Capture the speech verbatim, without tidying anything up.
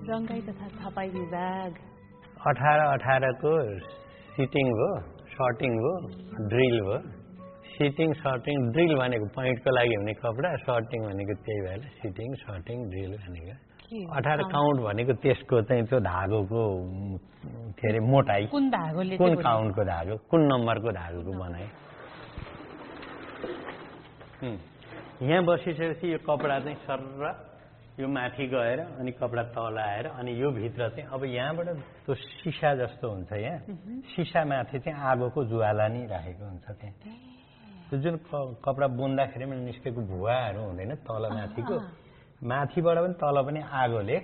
रङ्गाई तथा छपाई विभाग अठार अठार को सिटिङ हो, सर्टिङ हो, ड्रिल हो। सिटिङ सर्टिङ ड्रिल भनेको पोइन्टको लागि हुने कपडा, सर्टिङ भनेको त्यही भएर सिटिङ सर्टिङ ड्रिल भनेको। अठार काउन्ट भनेको त्यसको चाहिँ त्यो धागोको के अरे मोटाइ, कुन धागोले कुन काउन्टको धागो, कुन नम्बरको धागोको बनाए। यहाँ बसिसकेपछि यो कपडा चाहिँ सर्र यो माथि गएर अनि कपडा तल आएर अनि यो भित्र चाहिँ अब यहाँबाट त्यो सिसा जस्तो हुन्छ। यहाँ सिसा माथि चाहिँ आगोको ज्वाला नि राखेको हुन्छ। त्यहाँ त्यो जुन कपडा बुन्दाखेरि निस्केको भुवाहरू हुँदैन तल माथिको, माथिबाट पनि तल पनि आगोले